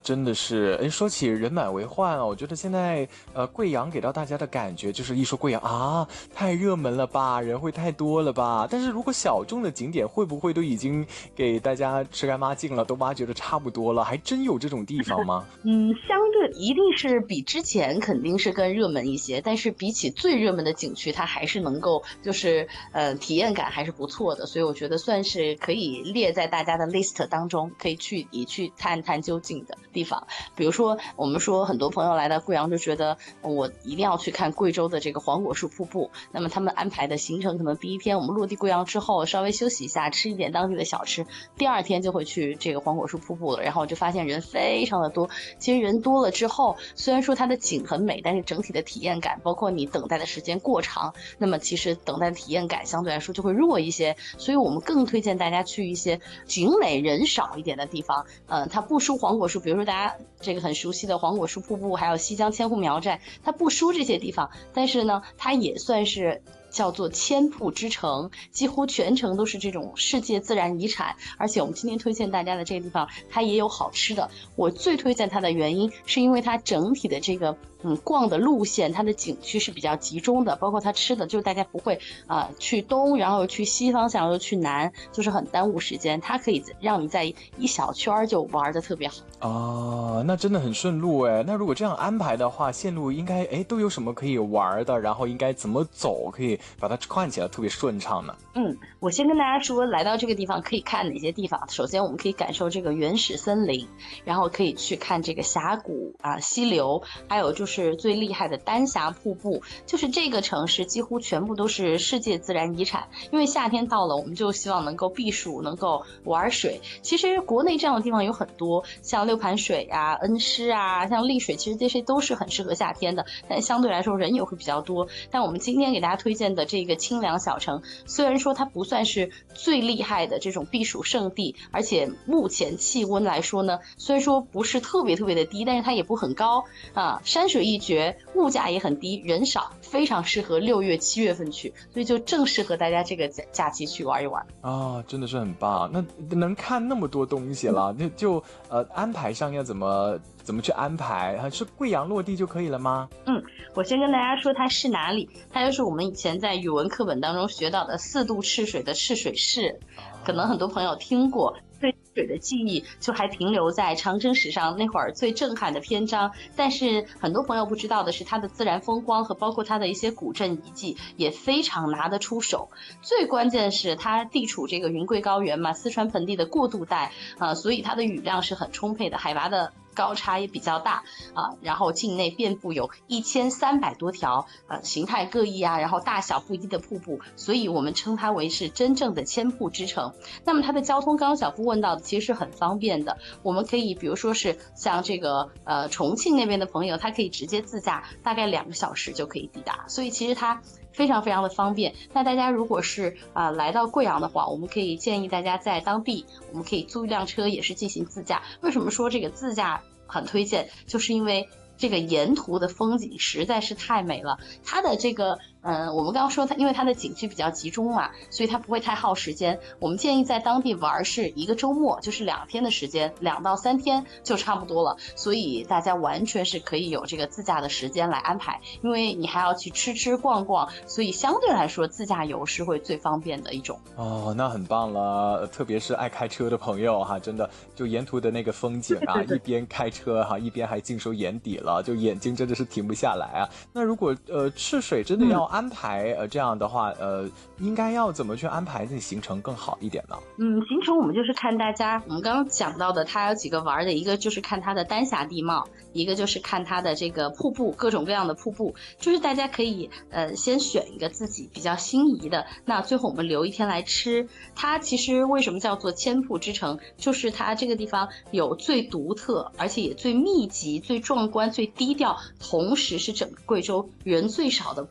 真的是，哎，说起人满为患啊，我觉得现在贵阳给到大家的感觉就是一说贵阳啊，太热门了吧，人会太多了吧。但是如果小众的景点会不会都已经给大家吃干抹净了，都挖掘的差不多了？还真有这种地方吗？ 相对一定是比之前肯定是更热门一些，但是比起最热门的景区，它还是能够就是体验感还是不错的，所以我觉得算是可以列在大家的 list 当中，可以去探探究竟的地方。比如说，我们说很多朋友来到贵阳就觉得我一定要去看贵州的这个黄果树瀑布，那么他们安排的行程可能第一天我们落地贵阳之后稍微休息一下，吃一点当地的小吃，第二天就会去这个黄果树瀑布了，然后就发现人非常的多。其实人多了之后，虽然说它的景很美，但是整体的体验感，包括你等待的时间过长，那么其实等待的体验感相对来说就会弱一些。所以我们更推荐大家去一些景美人少一点的地方。它不输黄果树，比如说大家这个很熟悉的黄果树瀑布，还有西江千户苗寨，它不输这些地方，但是呢，它也算是叫做千瀑之城，几乎全程都是这种世界自然遗产。而且我们今天推荐大家的这个地方，它也有好吃的。我最推荐它的原因，是因为它整体的这个逛的路线，它的景区是比较集中的，包括它吃的，就大家不会去东，然后去西方向，又去南，就是很耽误时间。它可以让你在一小圈就玩的特别好。 啊，那真的很顺路哎。那如果这样安排的话，线路应该都有什么可以玩的？然后应该怎么走，可以把它串起来特别顺畅呢？ 我先跟大家说，来到这个地方可以看哪些地方。首先，我们可以感受这个原始森林，然后可以去看这个峡谷溪流，还有就是最厉害的丹霞瀑布。就是这个城市几乎全部都是世界自然遗产。因为夏天到了，我们就希望能够避暑，能够玩水。其实国内这样的地方有很多，像六盘水恩施像丽水，其实这些都是很适合夏天的，但相对来说人也会比较多。但我们今天给大家推荐的这个清凉小城，虽然说它不算是最厉害的这种避暑胜地，而且目前气温来说呢，虽然说不是特别特别的低，但是它也不很高山水一绝，物价也很低，人少，非常适合6月、7月份去，所以就正适合大家这个假期去玩一玩。 啊，真的是很棒。那能看那么多东西了，那就安排上要怎么去安排？是贵阳落地就可以了吗？ 我先跟大家说它是哪里，它就是我们以前在语文课本当中学到的4渡赤水的赤水市，可能很多朋友听过。对水的记忆就还停留在长征史上那会儿最震撼的篇章，但是很多朋友不知道的是，它的自然风光和包括它的一些古镇遗迹也非常拿得出手。最关键的是它地处这个云贵高原嘛，四川盆地的过渡带所以它的雨量是很充沛的，海拔的高差也比较大然后境内遍布有1300多条形态各异然后大小不一的瀑布，所以我们称它为是真正的千瀑之城。那么它的交通，刚刚小夫问到的，其实是很方便的。我们可以比如说是像这个重庆那边的朋友，他可以直接自驾，大概2个小时就可以抵达，所以其实它非常非常的方便。那大家如果是来到贵阳的话，我们可以建议大家在当地，我们可以租一辆车，也是进行自驾。为什么说这个自驾很推荐？就是因为这个沿途的风景实在是太美了。它的这个我们刚刚说它，因为它的景区比较集中嘛，所以它不会太耗时间。我们建议在当地玩是一个周末，就是2天的时间，2到3天就差不多了。所以大家完全是可以有这个自驾的时间来安排，因为你还要去吃逛逛，所以相对来说自驾游是会最方便的一种。 哦，那很棒了，特别是爱开车的朋友哈，真的就沿途的那个风景啊，一边开车哈，一边还尽收眼底了，就眼睛真的是停不下来啊。那如果赤水真的要安排这样的话，应该要怎么去安排这行程更好一点呢？ 行程我们就是看大家，我们刚刚讲到的，它有几个玩的，一个就是看它的丹霞地貌，一个就是看它的这个瀑布，各种各样的瀑布，就是大家可以先选一个自己比较心仪的，那最后我们留一天来吃。它其实为什么叫做千瀑之城，就是它这个地方有最独特，而且也最密集、最壮观、最低调，同时是整个贵州人最少的瀑布区。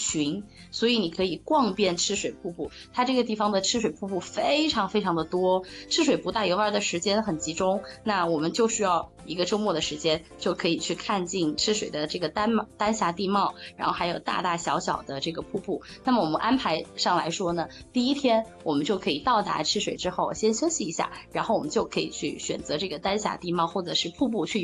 群，所以你可以逛遍赤水瀑布。它这个地方的赤水瀑布非常非常的多，赤水不大，游玩的时间很集中，那我们就需要一个周末的时间就可以去看尽赤水的这个丹霞地貌，然后还有大大小小的这个瀑布。那么我们安排上来说呢，第一天我们就可以到达赤水之后先休息一下，然后我们就可以去选择这个丹霞地貌或者是瀑布去